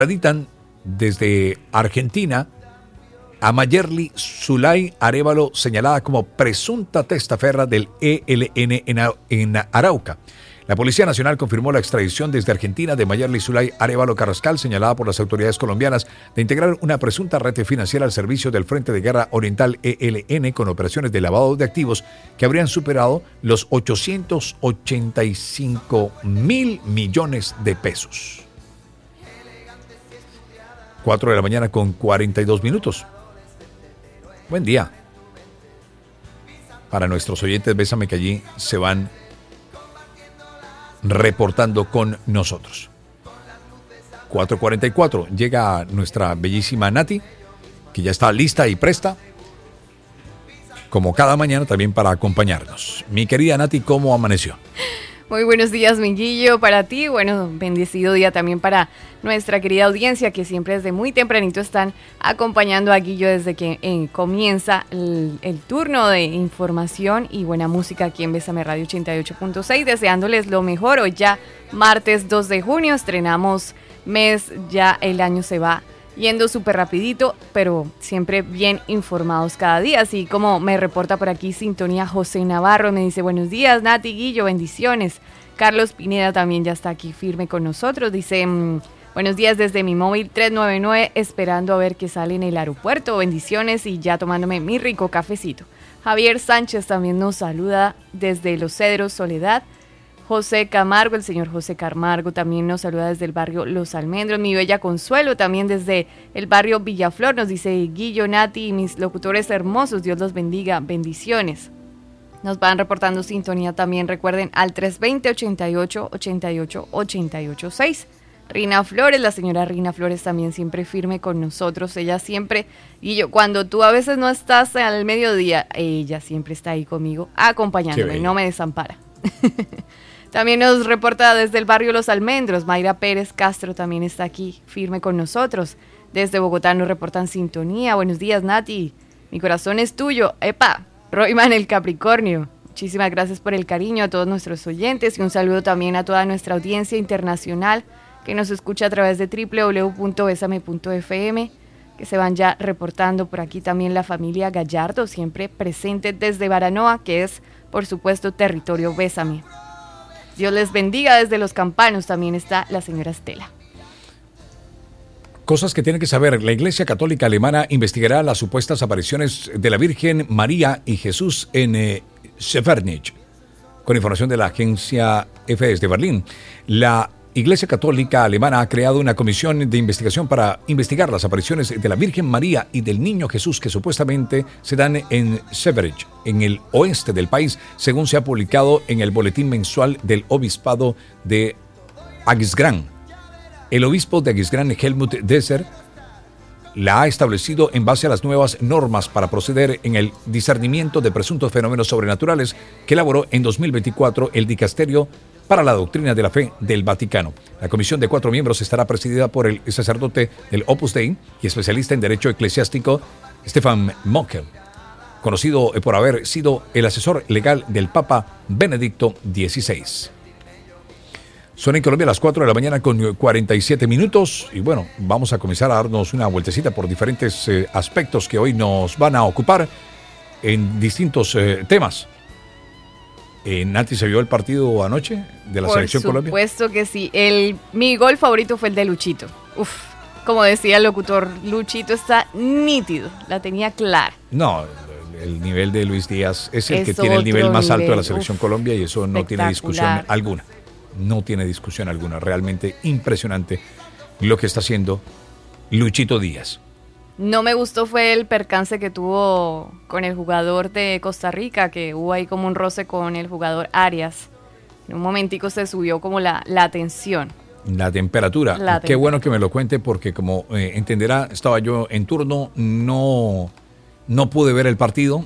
extraditan desde Argentina a Mayerly Zulay Arévalo, señalada como presunta testaferra del ELN en Arauca. La Policía Nacional confirmó la extradición desde Argentina de Mayerly Zulay Arévalo Carrascal, señalada por las autoridades colombianas de integrar una presunta red financiera al servicio del Frente de Guerra Oriental ELN con operaciones de lavado de activos que habrían superado los 885.000 millones de pesos. 4 de la mañana con 42 minutos. Buen día. Para nuestros oyentes, bésame que allí se van reportando con nosotros. 4:44. Llega nuestra bellísima Nati, que ya está lista y presta, como cada mañana, también para acompañarnos. Mi querida Nati, ¿cómo amaneció? Muy buenos días, Minguillo, para ti. Bueno, bendecido día también para nuestra querida audiencia que siempre desde muy tempranito están acompañando a Guillo desde que comienza el turno de información y buena música aquí en Bésame Radio 88.6, deseándoles lo mejor. Hoy ya martes 2 de junio, estrenamos mes, ya el año se va yendo súper rapidito, pero siempre bien informados cada día, así como me reporta por aquí Sintonía José Navarro, me dice buenos días Nati, Guillo, bendiciones. Carlos Pineda también ya está aquí firme con nosotros, dice buenos días desde mi móvil 399, esperando a ver qué sale en el aeropuerto, bendiciones y ya tomándome mi rico cafecito. Javier Sánchez también nos saluda desde Los Cedros, Soledad. José Camargo, el señor José Camargo también nos saluda desde el barrio Los Almendros. Mi bella Consuelo también desde el barrio Villaflor nos dice Guillo, Nati y mis locutores hermosos, Dios los bendiga, bendiciones. Nos van reportando sintonía también, recuerden, al 320-88-88-886. Rina Flores, la señora Rina Flores también siempre firme con nosotros. Ella siempre, Guillo, cuando tú a veces no estás al mediodía, ella siempre está ahí conmigo acompañándome, no me desampara. También nos reporta desde el barrio Los Almendros, Mayra Pérez Castro también está aquí firme con nosotros. Desde Bogotá nos reportan sintonía. Buenos días, Nati. Mi corazón es tuyo. ¡Epa! Royman el Capricornio. Muchísimas gracias por el cariño a todos nuestros oyentes y un saludo también a toda nuestra audiencia internacional que nos escucha a través de www.besame.fm, que se van ya reportando por aquí también la familia Gallardo, siempre presente desde Baranoa, que es, por supuesto, territorio Bésame. Dios les bendiga. Desde Los Campanos también está la señora Estela. Cosas que tienen que saber. La Iglesia Católica Alemana investigará las supuestas apariciones de la Virgen María y Jesús en Severnich. Con información de la agencia EFE desde Berlín. La Iglesia Católica Alemana ha creado una comisión de investigación para investigar las apariciones de la Virgen María y del Niño Jesús que supuestamente se dan en Severnich, en el oeste del país, según se ha publicado en el boletín mensual del Obispado de Aquisgrán. El obispo de Aquisgrán, Helmut Desser, la ha establecido en base a las nuevas normas para proceder en el discernimiento de presuntos fenómenos sobrenaturales que elaboró en 2024 el Dicasterio para la Doctrina de la Fe del Vaticano. La comisión de 4 miembros estará presidida por el sacerdote del Opus Dei y especialista en Derecho Eclesiástico, Stefan Mockel, conocido por haber sido el asesor legal del Papa Benedicto XVI. Son en Colombia las 4 de la mañana con 47 minutos y bueno, vamos a comenzar a darnos una vueltecita por diferentes aspectos que hoy nos van a ocupar en distintos temas. Nati, ¿se vio el partido anoche de la Selección Colombia? Por supuesto que sí. Mi gol favorito fue el de Luchito. Como decía el locutor, Luchito está nítido, la tenía clara. No, el nivel de Luis Díaz es el que tiene el nivel más alto de la Selección Colombia y eso no tiene discusión alguna. No tiene discusión alguna. Realmente impresionante lo que está haciendo Luchito Díaz. No me gustó fue el percance que tuvo con el jugador de Costa Rica, que hubo ahí como un roce con el jugador Arias. En un momentico se subió como la tensión. La temperatura. Qué bueno que me lo cuente porque como entenderá, estaba yo en turno, no pude ver el partido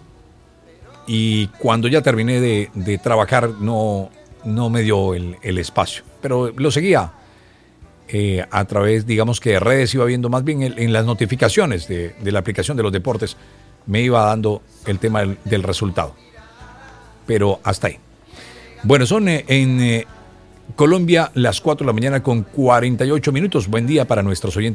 y cuando ya terminé de trabajar no me dio el espacio. Pero lo seguía. A través, digamos que de redes iba viendo más bien en las notificaciones de la aplicación de los deportes, me iba dando el tema del resultado. Pero hasta ahí. Bueno, son en Colombia, las 4 de la mañana con 48 minutos. Buen día para nuestros oyentes.